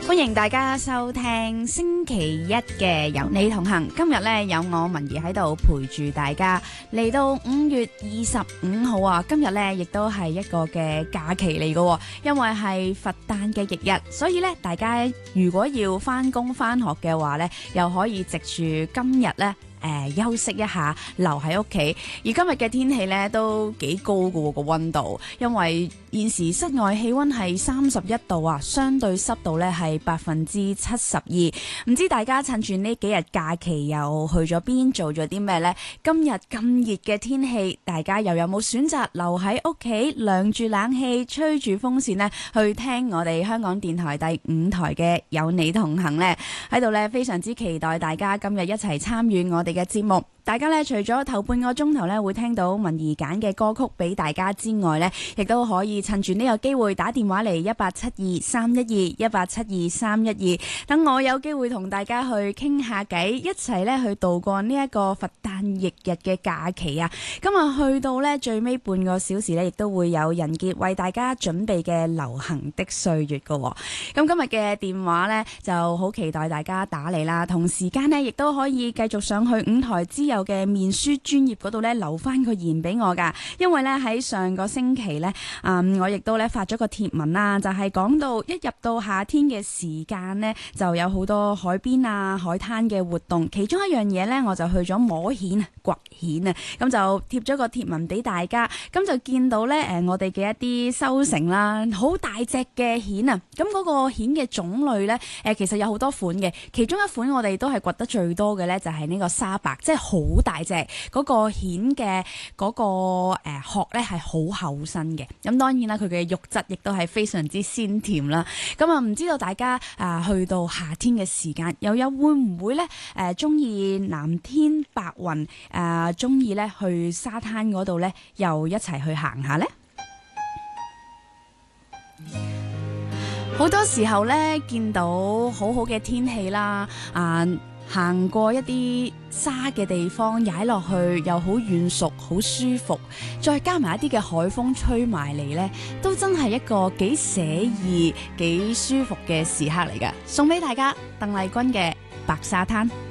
歡迎大家收聽星期一嘅由你同行。今日呢，有我文儀喺度陪住大家，嚟到5月25號啊！今日呢，亦都係一個嘅假期嚟嘅，因為係佛誕嘅翌日，所以呢，大家如果要返工返學嘅話呢，又可以藉住今日呢，休息一下，留喺屋企。而今日嘅天氣呢都幾高㗎個溫度，因為現時室外氣溫係31度啊，相對濕度呢係72%。唔知大家趁住呢幾日假期又去咗邊，做咗啲咩呢？今日咁熱嘅天氣，大家又有冇選擇留喺屋企，涼住冷氣，吹住風扇呢，去聽我哋香港電台第5台嘅有你同行呢？喺度呢，非常之期待大家今日一齊參與我哋嘅節目。大家咧除咗頭半個鐘頭咧會聽到文儀揀嘅歌曲俾大家之外咧，亦都可以趁住呢個機會打電話嚟18723121723112，等我有機會同大家去傾下偈，一齊咧去度過呢一個佛誕翌日嘅假期啊！今日去到咧最尾半個小時咧，亦都會有人傑為大家準備嘅流行的歲月噶。咁今日嘅電話咧就好期待大家打嚟啦，同時間咧亦都可以繼續上去5台之友嘅面書專頁嗰度咧留翻個言俾我噶，因為咧喺上個星期咧，我亦都咧發咗個貼文啦，就係講到一入到夏天嘅時間咧，就有好多海邊啊、海灘嘅活動，其中一樣嘢咧，我就去咗摸蜆、掘蜆啊，咁就貼咗個貼文俾大家，咁就見到咧我哋嘅一啲收成啦，好大隻嘅蜆啊，咁嗰個蜆嘅種類咧，其實有好多款嘅，其中一款我哋都係掘得最多嘅咧，就係呢個沙白，即係好大隻嗰個蜆嘅嗰個殼咧係好厚身嘅，咁當然啦，佢嘅肉質亦都係非常之鮮甜啦。咁啊，唔知道大家去到夏天嘅時間，又有會唔會咧中意藍天白雲中意咧去沙灘嗰度咧，又一齊去行下呢？好多時候咧見到好好嘅天氣啦，行過一啲沙嘅地方，踩落去又好軟熟，好舒服，再加埋一啲嘅海風吹埋嚟呢，都真係一個幾寫意、幾舒服嘅時刻嚟㗎。送俾大家，鄧麗君嘅《白沙灘》。